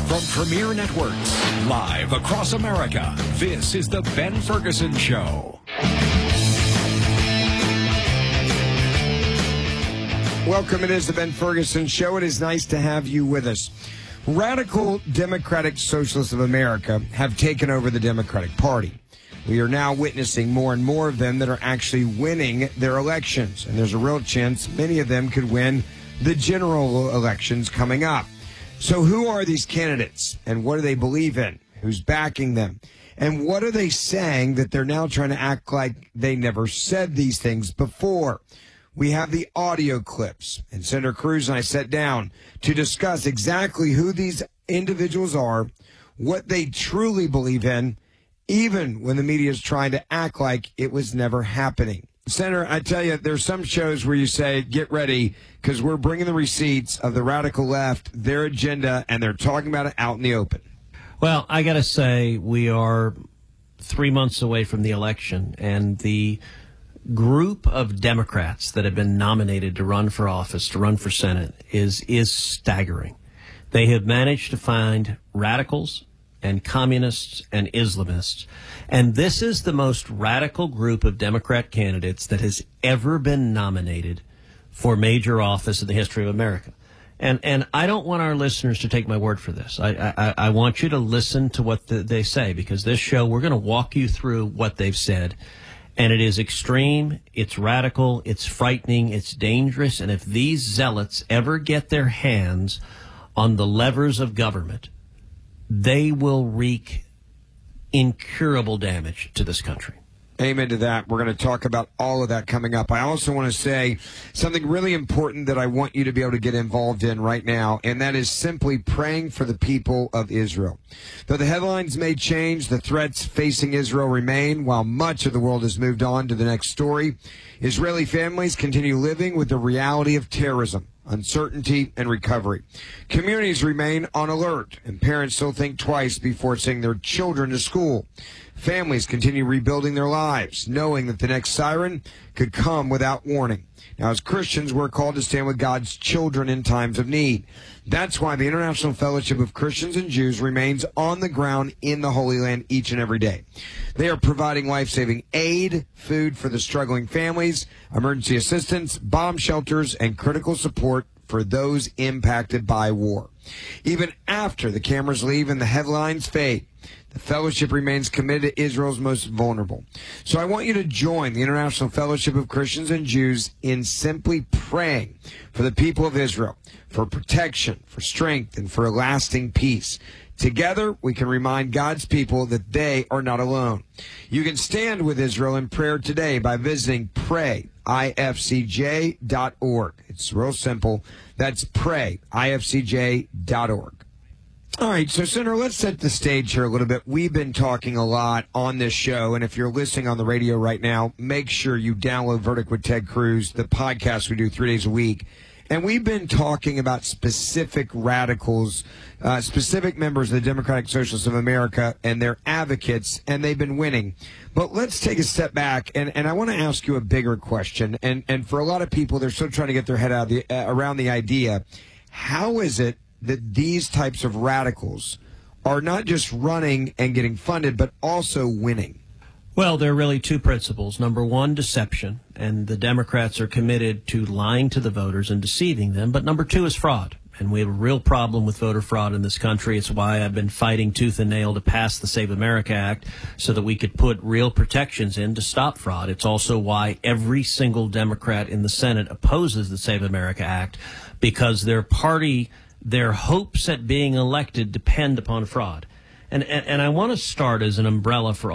From Premier Networks, live across America, this is The Ben Ferguson Show. Welcome. It is The Ben Ferguson Show. It is nice to have you with us. Radical Democratic Socialists of America have taken over the Democratic Party. We are now witnessing more and more of them that are actually winning their elections. And there's a real chance many of them could win the general elections coming up. So who are these candidates and what do they believe in? Who's backing them? And what are they saying that they're now trying to act like they never said these things before? We have the audio clips, and Senator Cruz and I sat down to discuss exactly who these individuals are, what they truly believe in, even when the media is trying to act like it was never happening. Senator, I tell you, there's some shows where you say, get ready, because we're bringing the receipts of the radical left, their agenda, and they're talking about it out in the open. Well, I got to say, we are 3 months away from the election, and the group of Democrats that have been nominated to run for office, to run for Senate, is staggering. They have managed to find radicals and communists and Islamists. And this is the most radical group of Democrat candidates that has ever been nominated for major office in the history of America. And I don't want our listeners to take my word for this. I want you to listen to what they say, because this show, we're going to walk you through what they've said. And it is extreme, it's radical, it's frightening, it's dangerous. And if these zealots ever get their hands on the levers of government, they will wreak incurable damage to this country. Amen to that. We're going to talk about all of that coming up. I also want to say something really important that I want you to be able to get involved in right now, and that is simply praying for the people of Israel. Though the headlines may change, the threats facing Israel remain. While much of the world has moved on to the next story, Israeli families continue living with the reality of terrorism, uncertainty, and recovery. Communities remain on alert, and parents still think twice before sending their children to school. Families continue rebuilding their lives, knowing that the next siren could come without warning. Now, as Christians, we're called to stand with God's children in times of need. That's why the International Fellowship of Christians and Jews remains on the ground in the Holy Land each and every day. They are providing life-saving aid, food for the struggling families, emergency assistance, bomb shelters, and critical support for those impacted by war. Even after the cameras leave and the headlines fade, the fellowship remains committed to Israel's most vulnerable. So I want you to join the International Fellowship of Christians and Jews in simply praying for the people of Israel, for protection, for strength, and for a lasting peace. Together, we can remind God's people that they are not alone. You can stand with Israel in prayer today by visiting prayifcj.org. It's real simple. That's prayifcj.org. All right, so Senator, let's set the stage here a little bit. We've been talking a lot on this show, and if you're listening on the radio right now, make sure you download Verdict with Ted Cruz, the podcast we do 3 days a week. And we've been talking about specific radicals, specific members of the Democratic Socialists of America and their advocates, and they've been winning. But let's take a step back, and I want to ask you a bigger question. And for a lot of people, they're still trying to get their head out of around the idea. How is it that these types of radicals are not just running and getting funded, but also winning? Well, there are really two principles. Number one, deception, and the Democrats are committed to lying to the voters and deceiving them. But number two is fraud, and we have a real problem with voter fraud in this country. It's why I've been fighting tooth and nail to pass the Save America Act so that we could put real protections in to stop fraud. It's also why every single Democrat in the Senate opposes the Save America Act, because their party, their hopes at being elected depend upon fraud. And I want to start as an umbrella for